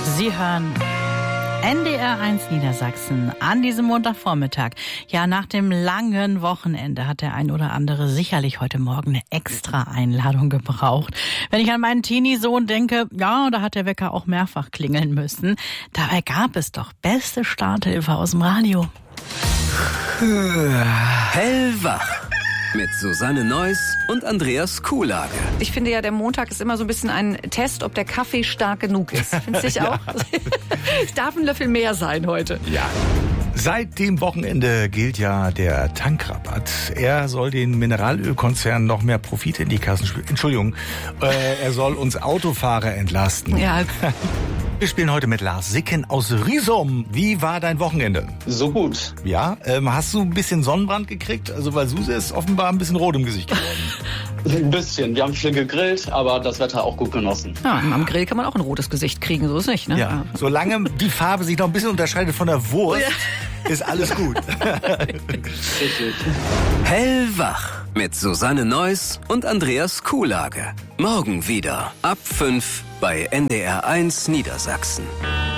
Sie hören NDR1 Niedersachsen an diesem Montagvormittag. Ja, nach dem langen Wochenende hat der ein oder andere sicherlich heute Morgen eine extra Einladung gebraucht. Wenn ich an meinen Teenie-Sohn denke, ja, da hat der Wecker auch mehrfach klingeln müssen. Dabei gab es doch beste Starthilfe aus dem Radio. Hellwach mit Susanne Neuss und Andreas Kuhlage. Ich finde ja, der Montag ist immer so ein bisschen ein Test, ob der Kaffee stark genug ist. Findest du auch? Es darf ein Löffel mehr sein heute. Ja. Seit dem Wochenende gilt ja der Tankrabatt. Er soll den Mineralölkonzernen noch mehr Profit in die Kassen spülen. Entschuldigung, er soll uns Autofahrer entlasten. Ja. Wir spielen heute mit Lars Sicken aus Riesum. Wie war dein Wochenende? So gut. Ja, hast du ein bisschen Sonnenbrand gekriegt? Also weil Suse ist offenbar ein bisschen rot im Gesicht geworden. Ein bisschen. Wir haben viel gegrillt, aber das Wetter auch gut genossen. Ja, am Grill kann man auch ein rotes Gesicht kriegen, so ist nicht, ne? Ja, solange die Farbe sich noch ein bisschen unterscheidet von der Wurst, ist alles gut. Richtig. Hellwach mit Susanne Neuss und Andreas Kuhlage. Morgen wieder ab 5 bei NDR1 Niedersachsen.